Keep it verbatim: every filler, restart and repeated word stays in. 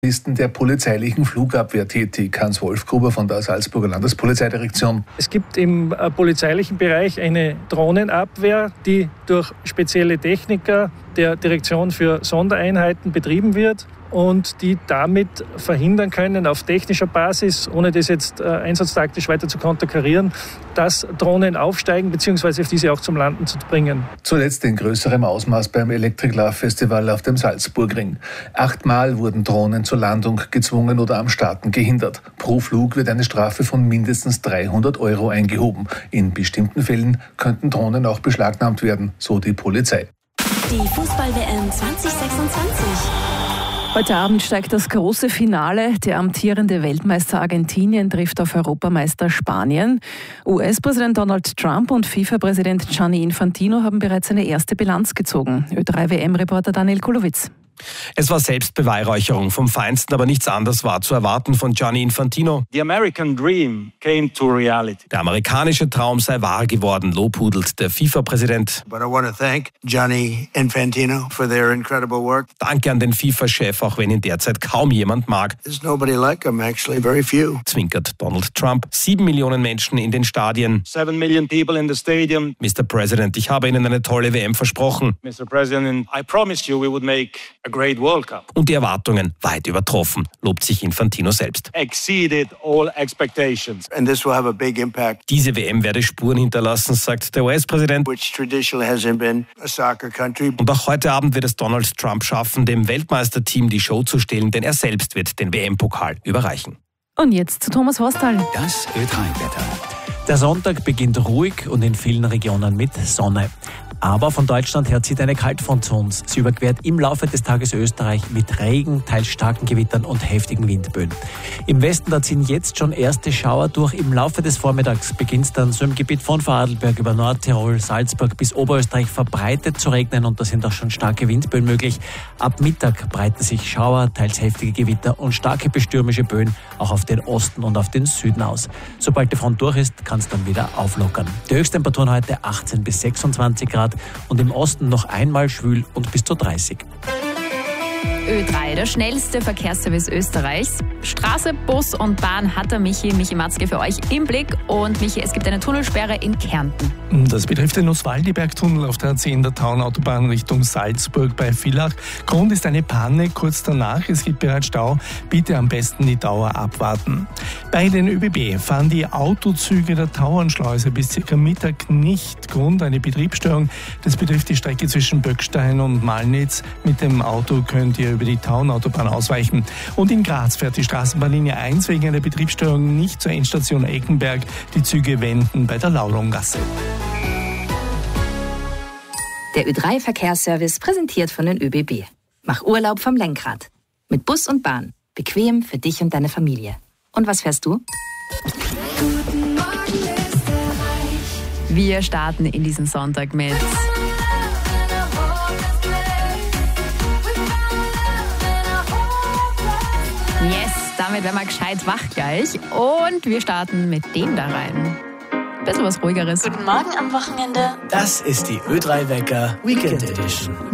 Listen der polizeilichen Flugabwehr tätig. Hans Wolfgruber von der Salzburger Landespolizeidirektion. Es gibt im äh, polizeilichen Bereich eine Drohnenabwehr, die durch spezielle Techniker der Direktion für Sondereinheiten betrieben wird und die damit verhindern können, auf technischer Basis, ohne das jetzt äh, einsatztaktisch weiter zu konterkarieren, dass Drohnen aufsteigen bzw. diese auch zum Landen zu bringen. Zuletzt in größerem Ausmaß beim Electric Love Festival auf dem Salzburgring. Achtmal wurden Drohnen zur Landung gezwungen oder am Starten gehindert. Pro Flug wird eine Strafe von mindestens dreihundert Euro eingehoben. In bestimmten Fällen könnten Drohnen auch beschlagnahmt werden, so die Polizei. Die Fußball-W M zwanzig sechsundzwanzig. Heute Abend steigt das große Finale. Der amtierende Weltmeister Argentinien trifft auf Europameister Spanien. U S-Präsident Donald Trump und FIFA-Präsident Gianni Infantino haben bereits eine erste Bilanz gezogen. Ö drei W M-Reporter Daniel Kulowitz. Es war Selbstbeweihräucherung vom Feinsten, aber nichts anderes war zu erwarten von Gianni Infantino. The American dream came to reality. Der amerikanische Traum sei wahr geworden, lobhudelt der FIFA-Präsident. But I want to thank Gianni Infantino for their incredible work. Danke an den FIFA-Chef, auch wenn ihn derzeit kaum jemand mag. There's nobody like him, actually, very few. Zwinkert Donald Trump. Sieben Millionen Menschen in den Stadien. Seven million people in the stadium. Mister President, ich habe Ihnen eine tolle W M versprochen. Mister President, I promised you we would make a great World Cup. Und die Erwartungen weit übertroffen, lobt sich Infantino selbst. Exceeded all expectations. And this will have a big impact. Diese W M werde Spuren hinterlassen, sagt der U S-Präsident. Which traditionally hasn't been a soccer country. Und auch heute Abend wird es Donald Trump schaffen, dem Weltmeisterteam die Show zu stehlen, denn er selbst wird den W M-Pokal überreichen. Und jetzt zu Thomas Horstal. Das Ö drei Wetter. Der Sonntag beginnt ruhig und in vielen Regionen mit Sonne. Aber von Deutschland her zieht eine Kaltfront zu uns. Sie überquert im Laufe des Tages Österreich mit Regen, teils starken Gewittern und heftigen Windböen. Im Westen da ziehen jetzt schon erste Schauer durch. Im Laufe des Vormittags beginnt es dann so im Gebiet von Vorarlberg über Nordtirol, Salzburg bis Oberösterreich verbreitet zu regnen und da sind auch schon starke Windböen möglich. Ab Mittag breiten sich Schauer, teils heftige Gewitter und starke bestürmische Böen auch auf den Osten und auf den Süden aus. Sobald die Front durch ist, kann es dann wieder auflockern. Die Höchsttemperaturen heute achtzehn bis sechsundzwanzig Grad. Und im Osten noch einmal schwül und bis zu dreißig. Ö drei, der schnellste Verkehrsservice Österreichs. Straße, Bus und Bahn hat der Michi, Michi Matzke für euch im Blick. Und Michi, es gibt eine Tunnelsperre in Kärnten. Das betrifft den Oswaldiberg-Tunnel auf der A zehn der Taunautobahn Richtung Salzburg bei Villach. Grund ist eine Panne kurz danach. Es gibt bereits Stau. Bitte am besten die Dauer abwarten. Bei den ÖBB fahren die Autozüge der Tauernschleuse bis circa Mittag nicht. Grund eine Betriebsstörung. Das betrifft die Strecke zwischen Böckstein und Malnitz. Mit dem Auto könnt ihr über die Taunautobahn ausweichen. Und in Graz fährt die Straßenbahnlinie eins wegen einer Betriebsstörung nicht zur Endstation Eckenberg. Die Züge wenden bei der Lauronggasse. Der Ö drei Verkehrsservice präsentiert von den ÖBB. Mach Urlaub vom Lenkrad. Mit Bus und Bahn. Bequem für dich und deine Familie. Und was fährst du? Guten Morgen, Österreich. Wir starten in diesen Sonntag mit Yes, damit werden wir gescheit wach gleich. Und wir starten mit dem da rein. Bisschen was Ruhigeres. Guten Morgen am Wochenende. Das ist die Ö drei Wecker Weekend Edition.